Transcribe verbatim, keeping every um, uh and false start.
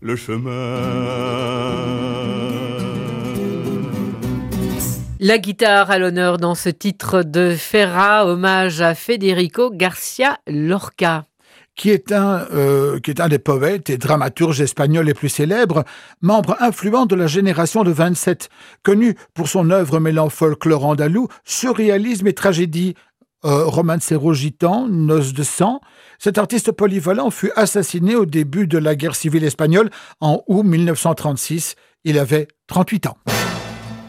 le chemin. La guitare à l'honneur dans ce titre de Ferra, hommage à Federico García Lorca. Qui est, un, euh, qui est un des poètes et dramaturges espagnols les plus célèbres, membre influent de la génération de vingt-sept, connu pour son œuvre mêlant folklore andalou, surréalisme et tragédie, euh, romancero gitan, Noces de sang. Cet artiste polyvalent fut assassiné au début de la guerre civile espagnole en août mille neuf cent trente-six. Il avait trente-huit ans.